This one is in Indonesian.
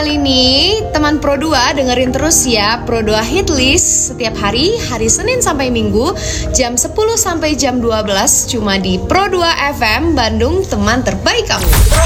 kali ini teman Pro 2 dengerin terus ya Pro 2 Hit List setiap hari Senin sampai Minggu jam 10 sampai jam 12 cuma di Pro 2 FM Bandung, teman terbaik kamu.